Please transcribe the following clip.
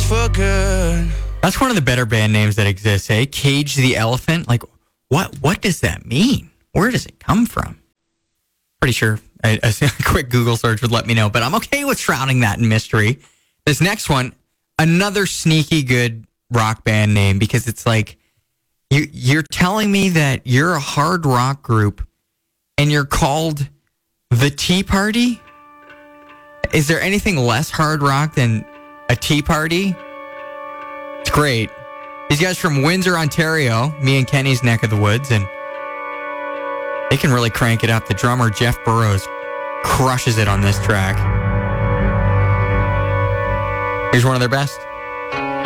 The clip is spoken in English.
for good. That's one of the better band names that exists, eh? Cage the Elephant. Like, what does that mean? Where does it come from? Pretty sure a quick Google search would let me know, but I'm okay with shrouding that in mystery. This next one, another sneaky good rock band name, because it's like, you're telling me that you're a hard rock group and you're called The Tea Party? Is there anything less hard rock than a tea party? It's great. These guys from Windsor, Ontario, me and Kenny's neck of the woods, and they can really crank it up. The drummer, Jeff Burrows, crushes it on this track. Here's one of their best.